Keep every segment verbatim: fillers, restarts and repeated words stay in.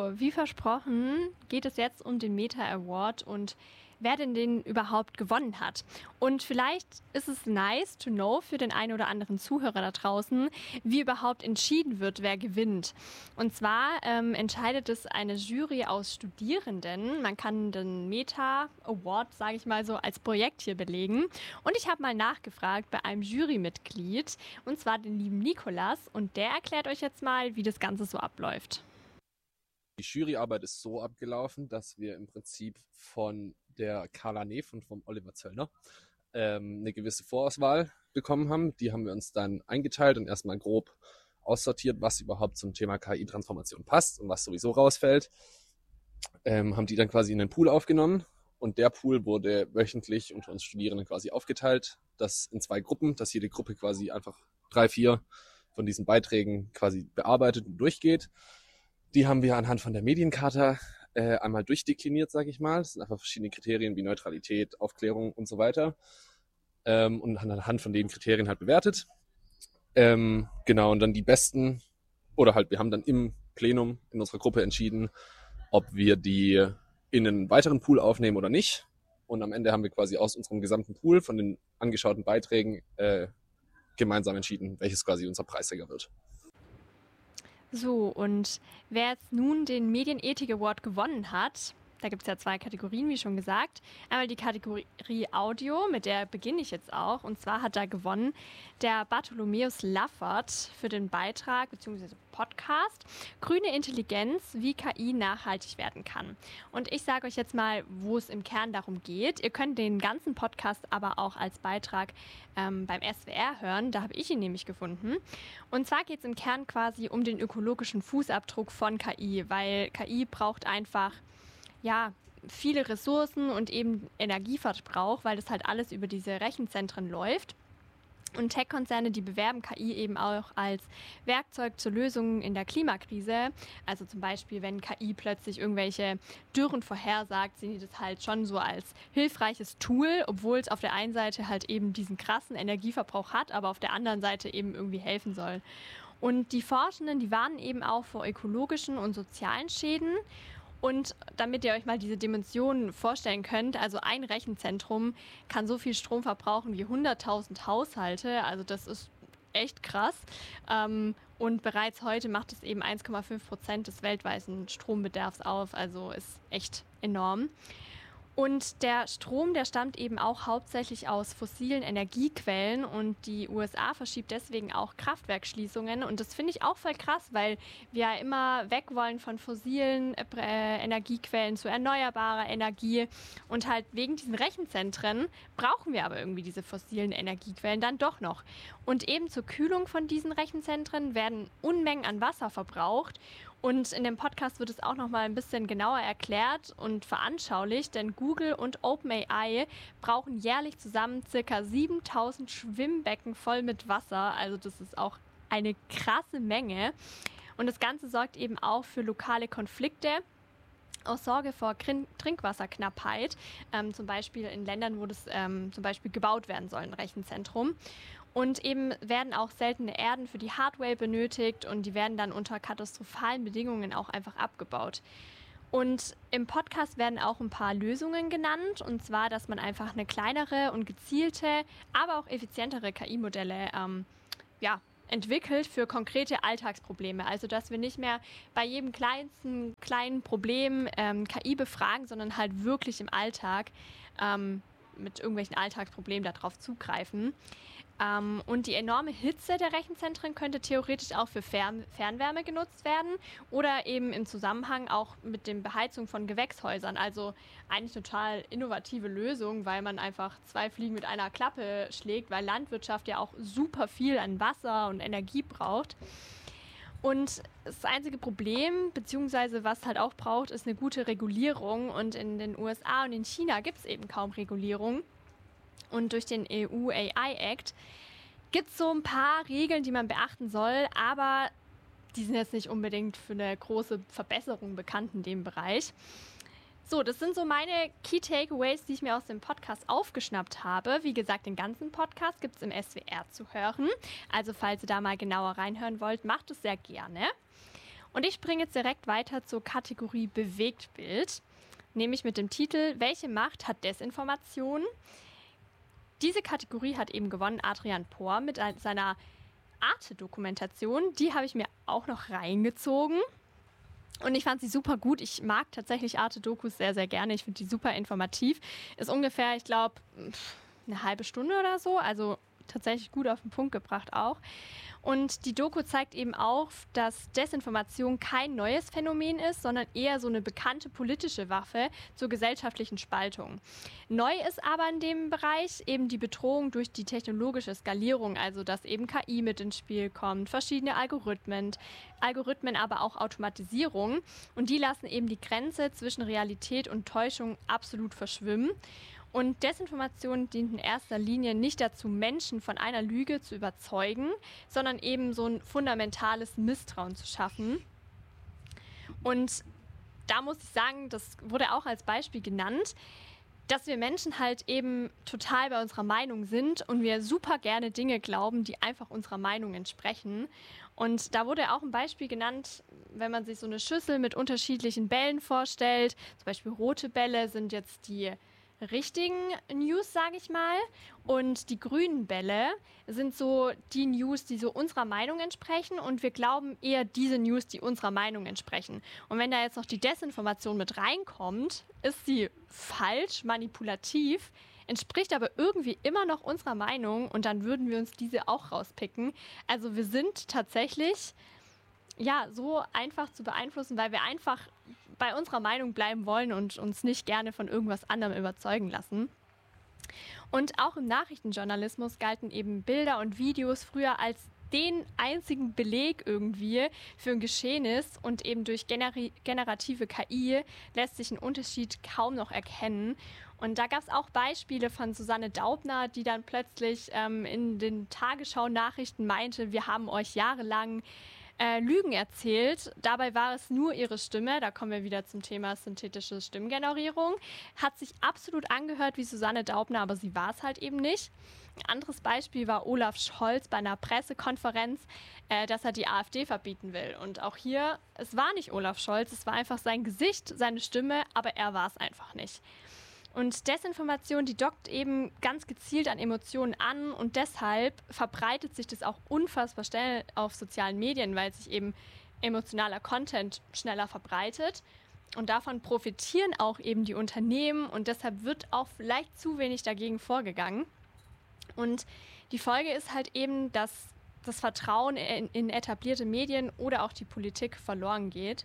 So, wie versprochen geht es jetzt um den Meta Award und wer denn den überhaupt gewonnen hat. Und vielleicht ist es nice to know für den einen oder anderen Zuhörer da draußen, wie überhaupt entschieden wird, wer gewinnt. Und zwar ähm, entscheidet es eine Jury aus Studierenden. Man kann den Meta Award, sage ich mal so, als Projekt hier belegen. Und ich habe mal nachgefragt bei einem Jurymitglied, und zwar den lieben Nikolas. Und der erklärt euch jetzt mal, wie das Ganze so abläuft. Die Juryarbeit ist so abgelaufen, dass wir im Prinzip von der Carla Neff und vom Oliver Zöllner ähm, eine gewisse Vorauswahl bekommen haben. Die haben wir uns dann eingeteilt und erstmal grob aussortiert, was überhaupt zum Thema K I-Transformation passt und was sowieso rausfällt. Ähm, haben die dann quasi in den Pool aufgenommen und der Pool wurde wöchentlich unter uns Studierenden quasi aufgeteilt, das in zwei Gruppen, dass jede Gruppe quasi einfach drei, vier von diesen Beiträgen quasi bearbeitet und durchgeht. Die haben wir anhand von der Mediencharta äh, einmal durchdekliniert, sage ich mal. Das sind einfach verschiedene Kriterien wie Neutralität, Aufklärung und so weiter. Ähm, und anhand von den Kriterien halt bewertet. Ähm, genau, und dann die besten, oder halt, wir haben dann im Plenum in unserer Gruppe entschieden, ob wir die in einen weiteren Pool aufnehmen oder nicht. Und am Ende haben wir quasi aus unserem gesamten Pool von den angeschauten Beiträgen äh, gemeinsam entschieden, welches quasi unser Preisträger wird. So, und wer jetzt nun den Medienethik Award gewonnen hat, da gibt es ja zwei Kategorien, wie schon gesagt. Einmal die Kategorie Audio, mit der beginne ich jetzt auch. Und zwar hat da gewonnen der Bartholomäus Laffert für den Beitrag bzw. Podcast Grüne Intelligenz, wie K I nachhaltig werden kann. Und ich sage euch jetzt mal, wo es im Kern darum geht. Ihr könnt den ganzen Podcast aber auch als Beitrag ähm, beim S W R hören. Da habe ich ihn nämlich gefunden. Und zwar geht es im Kern quasi um den ökologischen Fußabdruck von K I, weil K I braucht einfach ja, viele Ressourcen und eben Energieverbrauch, weil das halt alles über diese Rechenzentren läuft. Und Tech-Konzerne, die bewerben K I eben auch als Werkzeug zur Lösung in der Klimakrise. Also zum Beispiel, wenn K I plötzlich irgendwelche Dürren vorhersagt, sehen die das halt schon so als hilfreiches Tool, obwohl es auf der einen Seite halt eben diesen krassen Energieverbrauch hat, aber auf der anderen Seite eben irgendwie helfen soll. Und die Forschenden, die warnen eben auch vor ökologischen und sozialen Schäden. Und damit ihr euch mal diese Dimensionen vorstellen könnt, also ein Rechenzentrum kann so viel Strom verbrauchen wie hunderttausend Haushalte, also das ist echt krass. Ähm, und bereits heute macht es eben eins Komma fünf Prozent des weltweiten Strombedarfs auf, also ist echt enorm. Und der Strom, der stammt eben auch hauptsächlich aus fossilen Energiequellen und die U S A verschiebt deswegen auch Kraftwerksschließungen. Und das finde ich auch voll krass, weil wir ja immer weg wollen von fossilen äh, Energiequellen zu erneuerbarer Energie. Und halt wegen diesen Rechenzentren brauchen wir aber irgendwie diese fossilen Energiequellen dann doch noch. Und eben zur Kühlung von diesen Rechenzentren werden Unmengen an Wasser verbraucht. Und in dem Podcast wird es auch noch mal ein bisschen genauer erklärt und veranschaulicht, denn Google und OpenAI brauchen jährlich zusammen ca. siebentausend Schwimmbecken voll mit Wasser. Also das ist auch eine krasse Menge. Und das Ganze sorgt eben auch für lokale Konflikte aus Sorge vor Trinkwasserknappheit, ähm, zum Beispiel in Ländern, wo das ähm, zum Beispiel gebaut werden soll, ein Rechenzentrum. Und eben werden auch seltene Erden für die Hardware benötigt und die werden dann unter katastrophalen Bedingungen auch einfach abgebaut. Und im Podcast werden auch ein paar Lösungen genannt, und zwar, dass man einfach eine kleinere und gezielte, aber auch effizientere K I-Modelle ähm, ja, entwickelt für konkrete Alltagsprobleme. Also, dass wir nicht mehr bei jedem kleinsten kleinen Problem ähm, K I befragen, sondern halt wirklich im Alltag ähm, mit irgendwelchen Alltagsproblemen darauf zugreifen. Ähm, und die enorme Hitze der Rechenzentren könnte theoretisch auch für Fern- Fernwärme genutzt werden oder eben im Zusammenhang auch mit der Beheizung von Gewächshäusern. Also eigentlich total innovative Lösung, weil man einfach zwei Fliegen mit einer Klappe schlägt, weil Landwirtschaft ja auch super viel an Wasser und Energie braucht. Und das einzige Problem, beziehungsweise was halt auch braucht, ist eine gute Regulierung. Und in den U S A und in China gibt es eben kaum Regulierung. Und durch den E U A I Act gibt es so ein paar Regeln, die man beachten soll, aber die sind jetzt nicht unbedingt für eine große Verbesserung bekannt in dem Bereich. So, das sind so meine Key Takeaways, die ich mir aus dem Podcast aufgeschnappt habe. Wie gesagt, den ganzen Podcast gibt es im S W R zu hören. Also falls ihr da mal genauer reinhören wollt, macht es sehr gerne. Und ich springe jetzt direkt weiter zur Kategorie Bewegtbild, nämlich mit dem Titel Welche Macht hat Desinformation? Diese Kategorie hat eben gewonnen Adrian Pohr mit seiner Arte-Dokumentation. Die habe ich mir auch noch reingezogen. Und ich fand sie super gut. Ich mag tatsächlich Arte-Dokus sehr, sehr gerne. Ich finde die super informativ. Ist ungefähr, ich glaube, eine halbe Stunde oder so. Also tatsächlich gut auf den Punkt gebracht auch. Und die Doku zeigt eben auch, dass Desinformation kein neues Phänomen ist, sondern eher so eine bekannte politische Waffe zur gesellschaftlichen Spaltung. Neu ist aber in dem Bereich eben die Bedrohung durch die technologische Skalierung, also dass eben K I mit ins Spiel kommt, verschiedene Algorithmen, Algorithmen, aber auch Automatisierung. Und die lassen eben die Grenze zwischen Realität und Täuschung absolut verschwimmen. Und Desinformation dient in erster Linie nicht dazu, Menschen von einer Lüge zu überzeugen, sondern eben so ein fundamentales Misstrauen zu schaffen. Und da muss ich sagen, das wurde auch als Beispiel genannt, dass wir Menschen halt eben total bei unserer Meinung sind und wir super gerne Dinge glauben, die einfach unserer Meinung entsprechen. Und da wurde auch ein Beispiel genannt, wenn man sich so eine Schüssel mit unterschiedlichen Bällen vorstellt. Zum Beispiel rote Bälle sind jetzt die richtigen News, sage ich mal. Und die grünen Bälle sind so die News, die so unserer Meinung entsprechen. Und wir glauben eher diese News, die unserer Meinung entsprechen. Und wenn da jetzt noch die Desinformation mit reinkommt, ist sie falsch, manipulativ, entspricht aber irgendwie immer noch unserer Meinung. Und dann würden wir uns diese auch rauspicken. Also wir sind tatsächlich ja so einfach zu beeinflussen, weil wir einfach bei unserer Meinung bleiben wollen und uns nicht gerne von irgendwas anderem überzeugen lassen. Und auch im Nachrichtenjournalismus galten eben Bilder und Videos früher als den einzigen Beleg irgendwie für ein Geschehnis und eben durch generi- generative K I lässt sich ein Unterschied kaum noch erkennen. Und da gab es auch Beispiele von Susanne Daubner, die dann plötzlich ähm, in den Tagesschau-Nachrichten meinte, wir haben euch jahrelang Äh, Lügen erzählt. Dabei war es nur ihre Stimme. Da kommen wir wieder zum Thema synthetische Stimmgenerierung. Hat sich absolut angehört wie Susanne Daubner, aber sie war es halt eben nicht. Ein anderes Beispiel war Olaf Scholz bei einer Pressekonferenz, äh, dass er die AfD verbieten will. Und auch hier, es war nicht Olaf Scholz, es war einfach sein Gesicht, seine Stimme, aber er war es einfach nicht. Und Desinformation, die dockt eben ganz gezielt an Emotionen an und deshalb verbreitet sich das auch unfassbar schnell auf sozialen Medien, weil sich eben emotionaler Content schneller verbreitet. Und davon profitieren auch eben die Unternehmen und deshalb wird auch vielleicht zu wenig dagegen vorgegangen. Und die Folge ist halt eben, dass das Vertrauen in, in etablierte Medien oder auch die Politik verloren geht.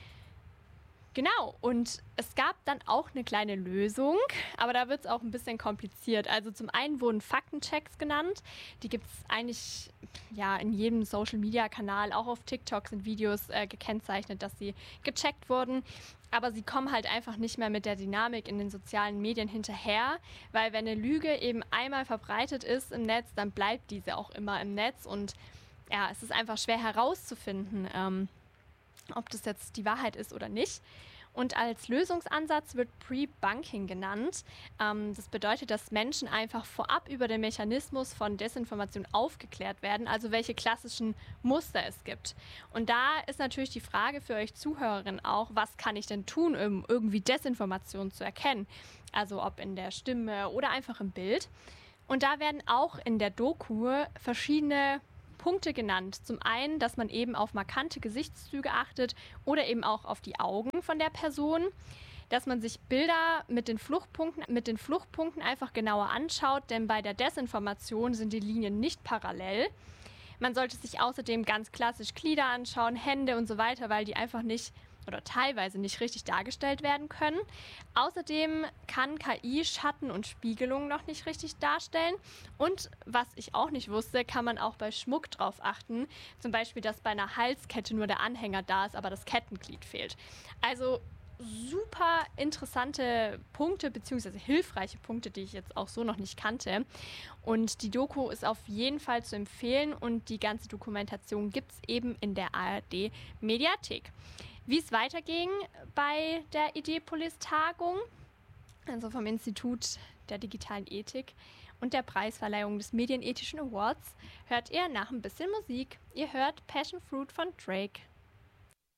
Genau, und es gab dann auch eine kleine Lösung, aber da wird es auch ein bisschen kompliziert. Also zum einen wurden Faktenchecks genannt, die gibt es eigentlich ja, in jedem Social-Media-Kanal, auch auf TikTok sind Videos äh, gekennzeichnet, dass sie gecheckt wurden. Aber sie kommen halt einfach nicht mehr mit der Dynamik in den sozialen Medien hinterher, weil wenn eine Lüge eben einmal verbreitet ist im Netz, dann bleibt diese auch immer im Netz und ja, es ist einfach schwer herauszufinden, ähm, ob das jetzt die Wahrheit ist oder nicht. Und als Lösungsansatz wird Pre-Bunking genannt. Ähm, das bedeutet, dass Menschen einfach vorab über den Mechanismus von Desinformation aufgeklärt werden, also welche klassischen Muster es gibt. Und da ist natürlich die Frage für euch Zuhörerinnen auch, was kann ich denn tun, um irgendwie Desinformation zu erkennen? Also ob in der Stimme oder einfach im Bild. Und da werden auch in der Doku verschiedene Punkte genannt. Zum einen, dass man eben auf markante Gesichtszüge achtet oder eben auch auf die Augen von der Person, dass man sich Bilder mit den Fluchtpunkten, mit den Fluchtpunkten einfach genauer anschaut, denn bei der Desinformation sind die Linien nicht parallel. Man sollte sich außerdem ganz klassisch Glieder anschauen, Hände und so weiter, weil die einfach nicht oder teilweise nicht richtig dargestellt werden können. Außerdem kann K I Schatten und Spiegelungen noch nicht richtig darstellen. Und was ich auch nicht wusste, kann man auch bei Schmuck drauf achten. Zum Beispiel, dass bei einer Halskette nur der Anhänger da ist, aber das Kettenglied fehlt. Also super interessante Punkte bzw. hilfreiche Punkte, die ich jetzt auch so noch nicht kannte. Und die Doku ist auf jeden Fall zu empfehlen und die ganze Dokumentation gibt es eben in der A R D-Mediathek. Wie es weiterging bei der Ideepolis-Tagung, also vom Institut der digitalen Ethik und der Preisverleihung des Medienethischen Awards, hört ihr nach ein bisschen Musik. Ihr hört Passion Fruit von Drake.